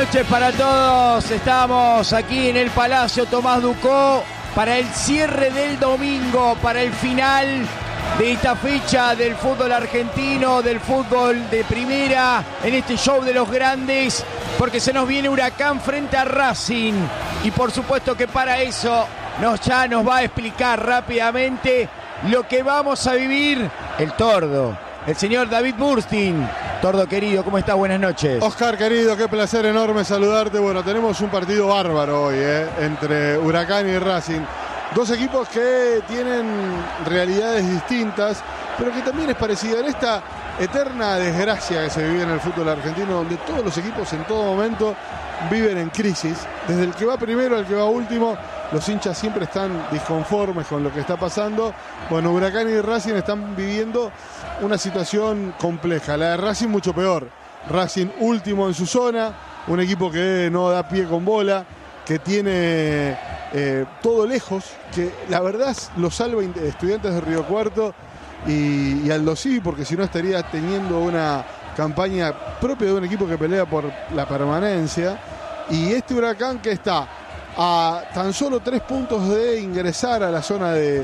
noches para todos. Estamos aquí en el Palacio Tomás Ducó para el cierre del domingo, para el final de esta fecha del fútbol argentino, del fútbol de primera, en este show de los grandes, porque se nos viene Huracán frente a Racing. Y por supuesto que para eso ya nos va a explicar rápidamente lo que vamos a vivir el Tordo, el señor David Burstin. Tordo querido, ¿cómo estás? Buenas noches. Oscar querido, qué placer enorme saludarte. Bueno, tenemos un partido bárbaro hoy, entre Huracán y Racing. Dos equipos que tienen realidades distintas, pero que también es parecida en esta eterna desgracia que se vive en el fútbol argentino, donde todos los equipos en todo momento viven en crisis. Desde el que va primero al que va último, los hinchas siempre están disconformes con lo que está pasando. Bueno, Huracán y Racing están viviendo una situación compleja. La de Racing mucho peor. Racing último en su zona, un equipo que no da pie con bola, que tiene todo lejos, que la verdad lo salva Estudiantes de Río Cuarto y Aldo Civi, porque si no estaría teniendo una campaña propia de un equipo que pelea por la permanencia. Y este Huracán que está a tan solo 3 puntos de ingresar a la zona de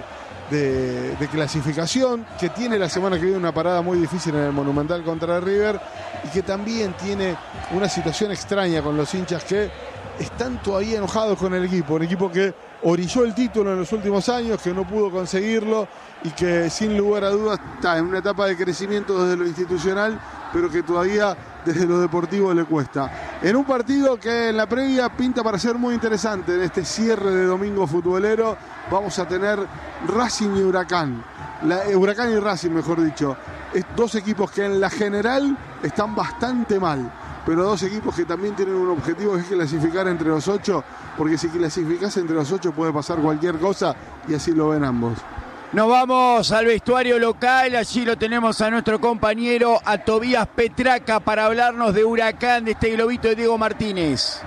clasificación, que tiene la semana que viene una parada muy difícil en el Monumental contra River, y que también tiene una situación extraña con los hinchas que están todavía enojados con el equipo, un equipo que orilló el título en los últimos años, que no pudo conseguirlo y que sin lugar a dudas está en una etapa de crecimiento desde lo institucional, pero que todavía desde lo deportivo le cuesta. En un partido que en la previa pinta para ser muy interesante, en este cierre de domingo futbolero, vamos a tener Racing y Huracán. Huracán y Racing, mejor dicho. Dos equipos que en la general están bastante mal, pero dos equipos que también tienen un objetivo, que es clasificar entre los 8, porque si clasificás entre los 8 puede pasar cualquier cosa, y así lo ven ambos. Nos vamos al vestuario local, allí lo tenemos a nuestro compañero, a Tobías Petraca, para hablarnos de Huracán, de este globito de Diego Martínez.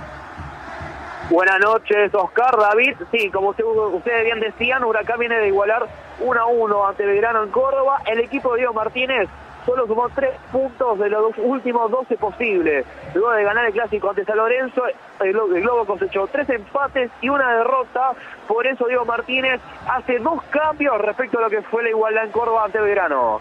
Buenas noches, Oscar, David. Sí, como ustedes bien decían, Huracán viene de igualar 1-1 ante Belgrano en Córdoba. El equipo de Diego Martínez solo sumó 3 puntos de los últimos 12 posibles. Luego de ganar el clásico ante San Lorenzo, el Globo cosechó 3 empates y una derrota. Por eso Diego Martínez hace 2 cambios respecto a lo que fue la igualdad en Córdoba ante Belgrano.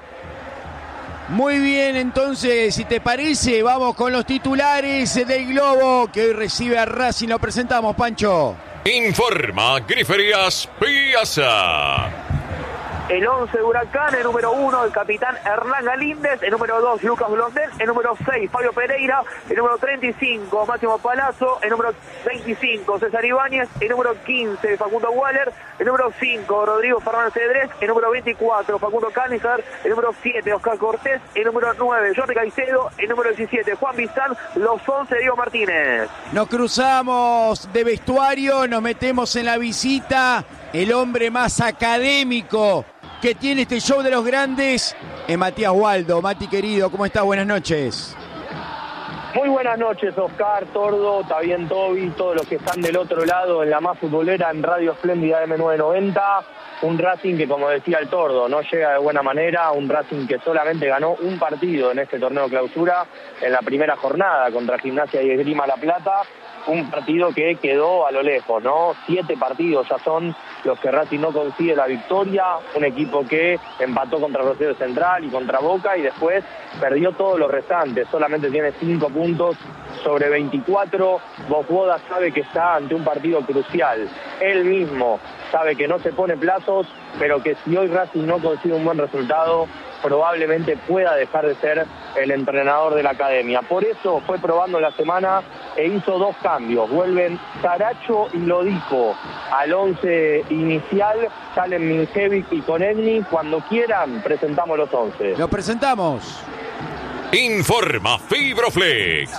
Muy bien, entonces, si te parece, vamos con los titulares del Globo, que hoy recibe a Racing. Lo presentamos, Pancho. Informa Griferías Piazza. El 11 de Huracán, el número 1, el capitán Hernán Galíndez, el número 2, Lucas Blondel, el número 6, Fabio Pereira, el número 35, Máximo Palazzo, el número 25, César Ibáñez, el número 15, Facundo Waller, el número 5, Rodrigo Fernández Cedrés, el número 24, Facundo Cánijar, el número 7, Oscar Cortés, el número 9, Jorge Caicedo, el número 17, Juan Bizán, los 11, Diego Martínez. Nos cruzamos de vestuario, nos metemos en la visita, el hombre más académico que tiene este show de los grandes es Matías Waldo. Mati querido, ¿cómo estás? Buenas noches. Muy buenas noches, Oscar, Tordo, Tabién Tobi, todos los que están del otro lado en la más futbolera en Radio Espléndida M990. Un Racing que, como decía el Tordo, no llega de buena manera, un Racing que solamente ganó un partido en este torneo clausura en la primera jornada contra Gimnasia y Esgrima La Plata. Un partido que quedó a lo lejos, ¿no? 7 partidos ya son los que Racing no consigue la victoria. Un equipo que empató contra Rosario Central y contra Boca y después perdió todos los restantes. Solamente tiene 5 puntos sobre 24. Bojoda sabe que está ante un partido crucial. Él mismo sabe que no se pone plazos, pero que si hoy Racing no consigue un buen resultado, probablemente pueda dejar de ser el entrenador de la academia. Por eso fue probando la semana e hizo 2 cambios. Vuelven Saracho y Lodico al 11 inicial. Salen Minjevic y Konechny. Cuando quieran, presentamos los 11. Los presentamos. Informa Fibroflex.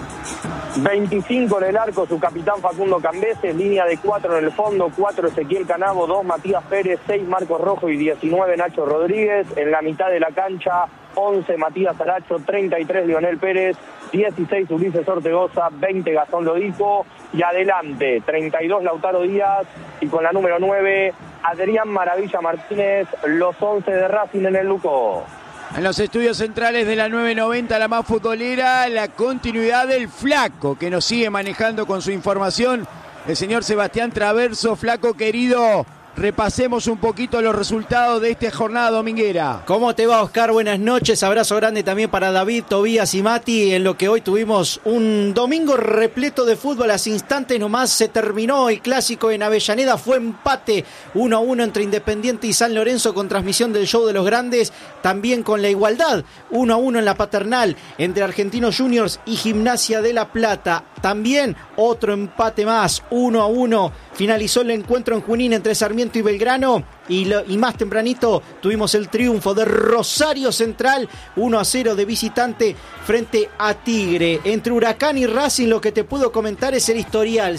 25 en el arco, su capitán Facundo Cambeses, línea de 4 en el fondo, 4 Ezequiel Canavo, 2 Matías Pérez, 6 Marcos Rojo y 19 Nacho Rodríguez. En la mitad de la cancha, 11 Matías Saracho, 33 Lionel Pérez, 16 Ulises Ortegoza, 20 Gastón Lodico y adelante 32 Lautaro Díaz y con la número 9 Adrián Maravilla Martínez, los 11 de Racing en el Luco. En los estudios centrales de la 990, la más futbolera, la continuidad del Flaco, que nos sigue manejando con su información, el señor Sebastián Traverso. Flaco querido, repasemos un poquito los resultados de esta jornada dominguera. ¿Cómo te va, Oscar? Buenas noches, abrazo grande también para David, Tobías y Mati, en lo que hoy tuvimos un domingo repleto de fútbol. Hace instantes nomás se terminó el clásico en Avellaneda, fue empate 1-1 entre Independiente y San Lorenzo con transmisión del Show de los Grandes, también con la igualdad, 1-1 en la Paternal entre Argentinos Juniors y Gimnasia de La Plata, también otro empate más, 1-1, finalizó el encuentro en Junín entre Sarmiento y Belgrano, y más tempranito tuvimos el triunfo de Rosario Central, 1-0 de visitante frente a Tigre. Entre Huracán y Racing, lo que te puedo comentar es el historial: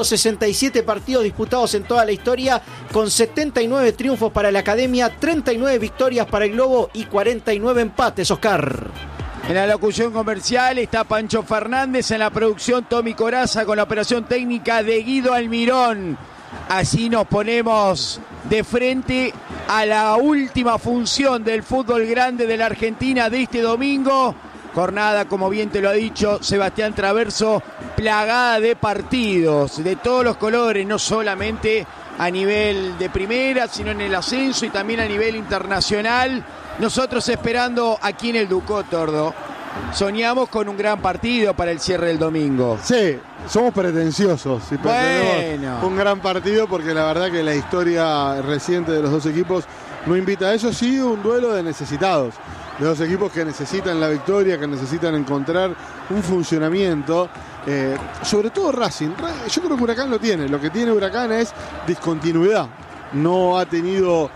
167 partidos disputados en toda la historia, con 79 triunfos para la Academia, 39 victorias para el Globo y 49 empates, Oscar. En la locución comercial está Pancho Fernández, en la producción Tommy Coraza, con la operación técnica de Guido Almirón. Así nos ponemos de frente a la última función del fútbol grande de la Argentina de este domingo. Jornada, como bien te lo ha dicho Sebastián Traverso, plagada de partidos de todos los colores, no solamente a nivel de primera, sino en el ascenso y también a nivel internacional. Nosotros esperando aquí en el Ducó, Tordo, soñamos con un gran partido para el cierre del domingo. Sí, somos pretenciosos y pretendemos un gran partido, porque la verdad que la historia reciente de los dos equipos no invita a eso. Sí, un duelo de necesitados, de dos equipos que necesitan la victoria, que necesitan encontrar un funcionamiento. Sobre todo Racing. Yo creo que Huracán lo tiene. Lo que tiene Huracán es discontinuidad. No ha tenido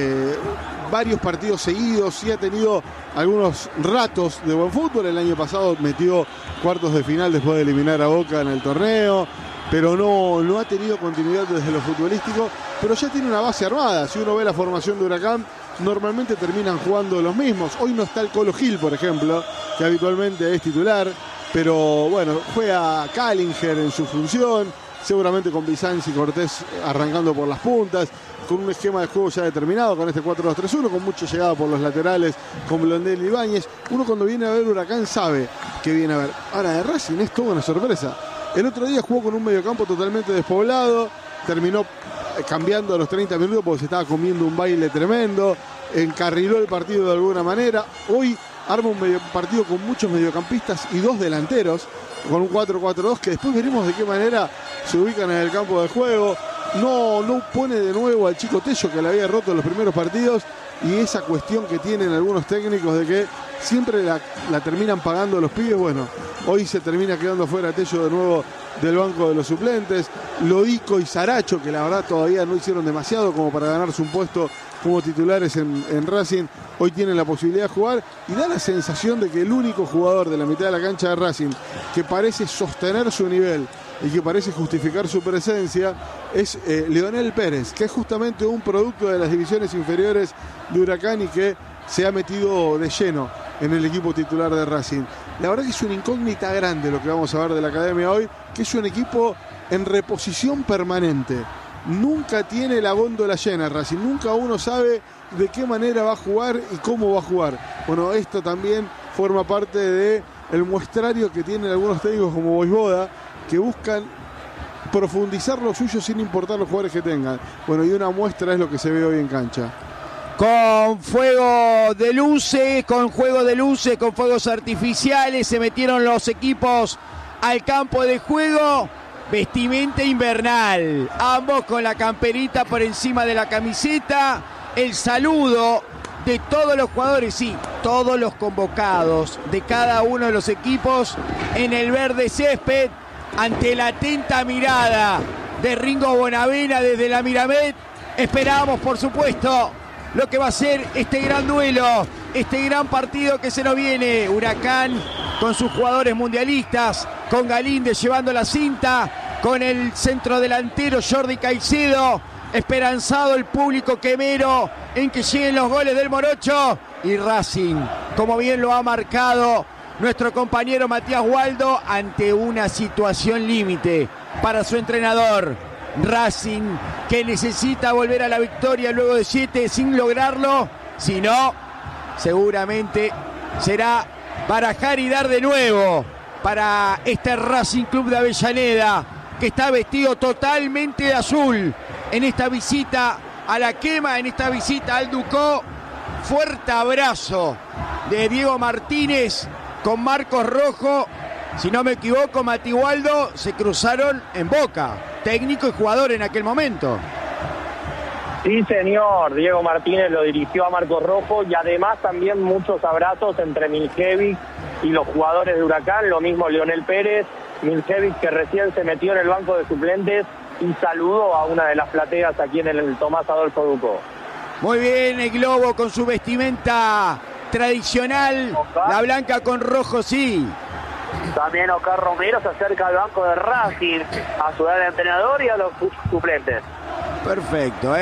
varios partidos seguidos, sí ha tenido algunos ratos de buen fútbol. El año pasado metió cuartos de final después de eliminar a Boca en el torneo, pero no ha tenido continuidad desde lo futbolístico, pero ya tiene una base armada. Si uno ve la formación de Huracán, normalmente terminan jugando los mismos. Hoy no está el Colo Gil, por ejemplo, que habitualmente es titular, pero bueno, juega Callinger en su función, seguramente con Bizanzi y Cortés arrancando por las puntas, con un esquema de juego ya determinado, con este 4-2-3-1, con mucha llegada por los laterales, con Blondel y Ibáñez. Uno cuando viene a ver Huracán sabe que viene a ver. Ahora, de Racing es toda una sorpresa. El otro día jugó con un mediocampo totalmente despoblado, terminó cambiando a los 30 minutos porque se estaba comiendo un baile tremendo, encarriló el partido de alguna manera. Hoy arma un partido con muchos mediocampistas y dos delanteros, con un 4-4-2, que después veremos de qué manera se ubican en el campo de juego. No pone de nuevo al Chico Tello, que le había roto en los primeros partidos, y esa cuestión que tienen algunos técnicos de que siempre la terminan pagando los pibes. Bueno, hoy se termina quedando fuera Tello de nuevo del banco de los suplentes. Lodico y Saracho, que la verdad todavía no hicieron demasiado como para ganarse un puesto como titulares en Racing, hoy tienen la posibilidad de jugar, y da la sensación de que el único jugador de la mitad de la cancha de Racing que parece sostener su nivel y que parece justificar su presencia es Leonel Pérez, que es justamente un producto de las divisiones inferiores de Huracán y que se ha metido de lleno en el equipo titular de Racing. La verdad que es una incógnita grande lo que vamos a ver de la Academia hoy, que es un equipo en reposición permanente. Nunca tiene la góndola llena Racing, nunca uno sabe de qué manera va a jugar y cómo va a jugar. Bueno, esto también forma parte del muestrario que tienen algunos técnicos como Boisboda, que buscan profundizar lo suyo sin importar los jugadores que tengan. Bueno, y una muestra es lo que se ve hoy en cancha. Con fuego de luces, con fuegos artificiales, se metieron los equipos al campo de juego. Vestimenta invernal, ambos con la camperita por encima de la camiseta. El saludo de todos los jugadores, sí, todos los convocados de cada uno de los equipos en el verde césped, ante la atenta mirada de Ringo Bonavena desde la Miramet. Esperamos, por supuesto, lo que va a ser este gran duelo, este gran partido que se nos viene. Huracán con sus jugadores mundialistas, con Galíndez llevando la cinta, con el centrodelantero Jordi Caicedo, esperanzado el público quemero en que lleguen los goles del Morocho, y Racing, como bien lo ha marcado nuestro compañero Matías Waldo, ante una situación límite para su entrenador. Racing, que necesita volver a la victoria luego de 7 sin lograrlo, si no, seguramente será barajar y dar de nuevo para este Racing Club de Avellaneda, que está vestido totalmente de azul en esta visita a la quema, en esta visita al Ducó. Fuerte abrazo de Diego Martínez con Marcos Rojo. Si no me equivoco, Matigualdo, se cruzaron en Boca, técnico y jugador en aquel momento. Sí, señor. Diego Martínez lo dirigió a Marcos Rojo y además también muchos abrazos entre Miljevic y los jugadores de Huracán. Lo mismo Leonel Pérez, Miljevic, que recién se metió en el banco de suplentes y saludó a una de las plateas aquí en el Tomás Adolfo Ducó. Muy bien, el Globo con su vestimenta tradicional, la blanca con rojo, sí. También Oscar Romero se acerca al banco de Racing a saludar al entrenador y a los suplentes. Perfecto,